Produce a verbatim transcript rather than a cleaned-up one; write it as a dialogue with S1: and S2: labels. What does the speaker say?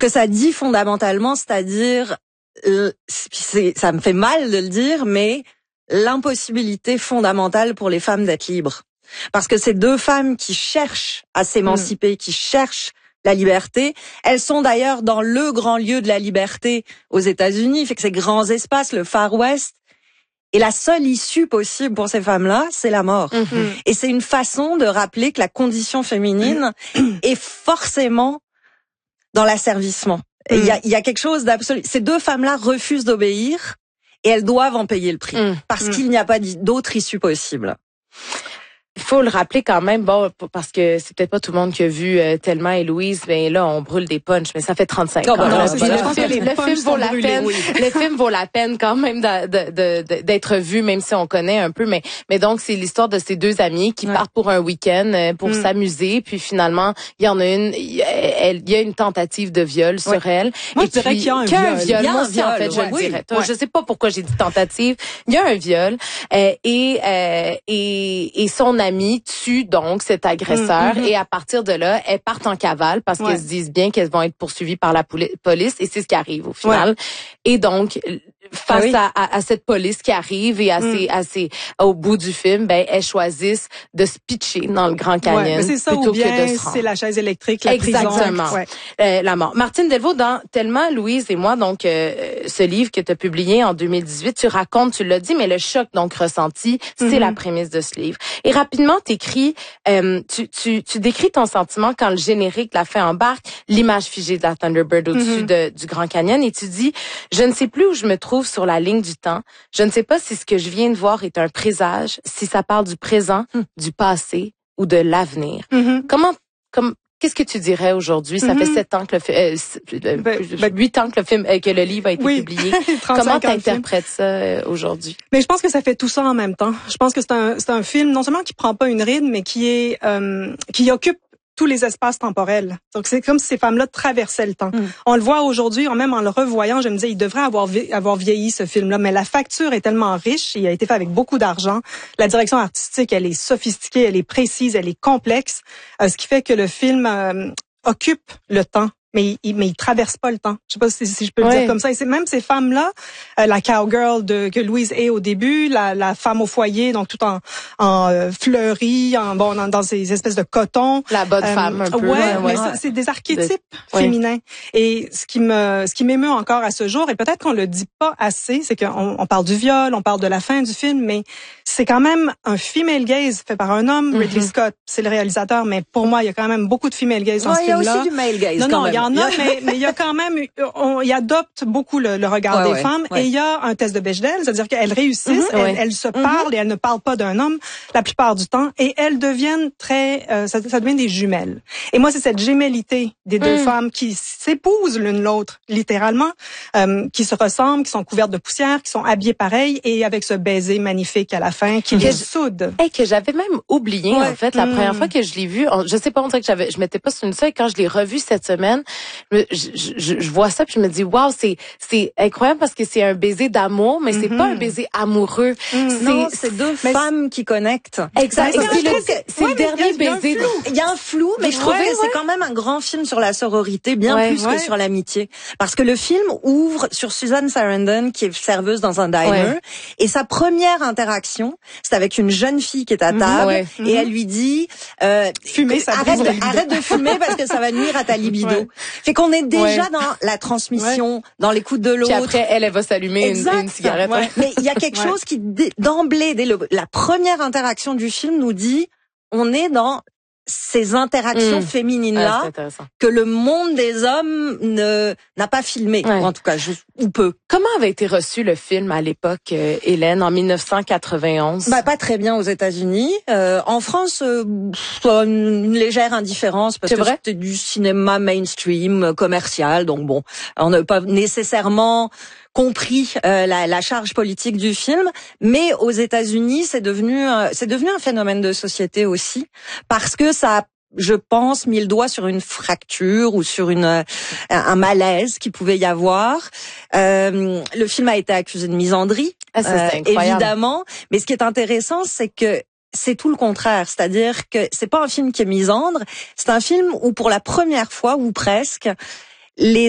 S1: que ça dit fondamentalement, c'est-à-dire, euh, c'est, ça me fait mal de le dire, mais l'impossibilité fondamentale pour les femmes d'être libres. Parce que ces deux femmes qui cherchent à s'émanciper, mmh. qui cherchent la liberté, elles sont d'ailleurs dans le grand lieu de la liberté aux États-Unis, fait que ces grands espaces, le Far West. Et la seule issue possible pour ces femmes-là, c'est la mort. Mmh. Et c'est une façon de rappeler que la condition féminine mmh. est forcément dans l'asservissement. Il mmh. y a, il y a quelque chose d'absolu. Ces deux femmes-là refusent d'obéir et elles doivent en payer le prix mmh. parce mmh. qu'il n'y a pas d'autre issue possible.
S2: Il faut le rappeler quand même, bon, parce que c'est peut-être pas tout le monde qui a vu euh, Thelma et Louise, mais là, on brûle des punchs, mais ça fait trente-cinq
S1: oh,
S2: ans.
S1: Ben non,
S2: là,
S1: c'est
S2: le,
S1: ça,
S2: film,
S1: les
S2: le film vaut la
S1: brûlés,
S2: peine.
S1: Oui.
S2: Le film vaut la peine quand même de, de, de, de, d'être vu, même si on connaît un peu. Mais, mais donc, c'est l'histoire de ces deux amies qui ouais. partent pour un week-end pour mm. s'amuser, puis finalement, il y en a une, il y a, il y a une tentative de viol ouais. sur elle.
S3: Moi,
S2: et
S3: je dirais
S2: puis,
S3: qu'il y a un
S2: viol.
S3: viol.
S2: viol.
S1: Il y a
S2: Moi
S1: un
S2: aussi,
S1: viol,
S2: en fait, je
S1: ouais.
S2: le
S1: oui.
S2: dirais.
S1: Ouais.
S2: Je sais pas pourquoi j'ai dit tentative. Il y a un viol euh, et euh, et et son ami tue donc cet agresseur. Mm. Et à partir de là, elles partent en cavale parce ouais. qu'elles se disent bien qu'elles vont être poursuivies par la police et c'est ce qui arrive au final. Ouais. Et donc, face ah oui. à, à, à cette police qui arrive et à mm. ses, à ses, au bout du film, ben elles choisissent de se pitcher dans le Grand Canyon
S3: ouais, c'est ça,
S2: plutôt
S3: ou bien
S2: que de se rendre.
S3: C'est la chaise électrique, la
S2: Exactement.
S3: prison. Ouais.
S2: Euh, la mort. Martine Delvaux, dans Thelma, Louise et moi, donc euh, ce livre que tu as publié en deux mille dix-huit, tu racontes, tu l'as dit, mais le choc donc ressenti, c'est mm-hmm. la prémisse de ce livre. Et rapidement, t'écris, euh, tu, tu, tu décris ton sentiment quand le générique, la fin embarque, l'image figée de la Thunderbird au-dessus mm-hmm. de, du Grand Canyon, et tu dis, je ne sais plus où je me trouve sur la ligne du temps. Je ne sais pas si ce que je viens de voir est un présage, si ça parle du présent, mm. du passé ou de l'avenir. Mm-hmm. Comment, comme, qu'est-ce que tu dirais aujourd'hui? Ça mm-hmm. fait sept ans que le film, euh, ben, ben, huit ans que le film, euh, que le livre a été oui. publié. Comment t'interprètes ça euh, aujourd'hui?
S3: Mais je pense que ça fait tout ça en même temps. Je pense que c'est un, c'est un film non seulement qui prend pas une ride, mais qui est, euh, qui occupe tous les espaces temporels. Donc c'est comme si ces femmes-là traversaient le temps. Mm. On le voit aujourd'hui, même en le revoyant, je me disais, il devrait avoir vi- avoir vieilli ce film-là, mais la facture est tellement riche, il a été fait avec beaucoup d'argent. La direction artistique, elle est sophistiquée, elle est précise, elle est complexe, euh, ce qui fait que le film euh, occupe le temps. Mais il, mais il traverse pas le temps. Je sais pas si, si je peux le ouais. dire comme ça. Et c'est même ces femmes-là, euh, la cowgirl de que Louise est au début, la, la femme au foyer, donc tout en, en euh, fleurie, en bon dans, dans ces espèces de coton.
S2: La bonne euh, femme un peu.
S3: Ouais, ouais. mais c'est, c'est des archétypes de, féminins. Ouais. Et ce qui me ce qui m'émeut encore à ce jour, et peut-être qu'on le dit pas assez, c'est qu'on on parle du viol, on parle de la fin du film, mais c'est quand même un female gaze fait par un homme. Mm-hmm. Ridley Scott, c'est le réalisateur, mais pour moi, il y a quand même beaucoup de female gaze dans
S1: ouais,
S3: ce film-là.
S1: Il y a aussi du male gaze.
S3: Non,
S1: quand
S3: non,
S1: même.
S3: Il y en a, mais, mais il y a quand même, on, il adopte beaucoup le, le regard ouais, des ouais, femmes ouais. et il y a un test de Bechdel, c'est-à-dire qu'elles réussissent, mm-hmm, elles, ouais. elles se mm-hmm. parlent et elles ne parlent pas d'un homme la plupart du temps et elles deviennent très, euh, ça, ça devient des jumelles. Et moi, c'est cette gémellité des deux mm. femmes qui s'épousent l'une l'autre, littéralement, euh, qui se ressemblent, qui sont couvertes de poussière, qui sont habillées pareil et avec ce baiser magnifique à la fin qui les soude.
S2: Et que j'avais même oublié, ouais. en fait, la mm. première fois que je l'ai vu, je sais pas, on dirait que j'avais, je m'étais pas sur une seule, quand je l'ai revu cette semaine, je, je, je, je vois ça puis je me dis waouh, c'est c'est incroyable parce que c'est un baiser d'amour mais mm-hmm. c'est pas un baiser amoureux.
S1: Mm. C'est non, c'est deux mais femmes qui connectent.
S2: Exact.
S1: Mais
S2: c'est le, c'est ouais, le dernier
S1: il y a,
S2: baiser.
S1: Il y a un flou, mais je trouvais ouais, c'est ouais. quand même un grand film sur la sororité bien ouais, plus ouais. que sur l'amitié parce que le film ouvre sur Susan Sarandon qui est serveuse dans un diner ouais. et sa première interaction, c'est avec une jeune fille qui est à table mm-hmm. ouais. et mm-hmm. elle lui dit euh,
S3: fumer ça
S1: arrête de, arrête de fumer parce que ça va nuire à ta libido. Ouais. Fait qu'on est déjà ouais. dans la transmission, ouais. dans l'écoute de l'autre.
S2: Puis après, elle, elle va s'allumer une, une cigarette.
S1: Ouais. Mais il y a quelque ouais. chose qui, d'emblée, dès le, la première interaction du film, nous dit, on est dans ces interactions mmh. féminines-là
S2: ah,
S1: que le monde des hommes ne n'a pas filmé, ouais. ou en tout cas, juste, ou peu.
S2: Comment avait été reçu le film à l'époque, euh, Hélène, en dix-neuf cent quatre-vingt-onze?
S1: Bah, pas très bien aux États-Unis. Euh, en France, euh, une, une légère indifférence parce
S2: C'est
S1: que
S2: vrai?
S1: c'était du cinéma mainstream, commercial, donc bon, on n'a pas nécessairement compris euh, la, la charge politique du film, mais aux États-Unis, c'est devenu euh, c'est devenu un phénomène de société aussi parce que ça a, je pense, mis le doigt sur une fracture ou sur une un malaise qui pouvait y avoir. Euh, le film a été accusé de misandrie,
S2: ah, ça, c'est
S1: euh, évidemment, mais ce qui est intéressant, c'est que c'est tout le contraire, c'est-à-dire que c'est pas un film qui est misandre, c'est un film où pour la première fois ou presque les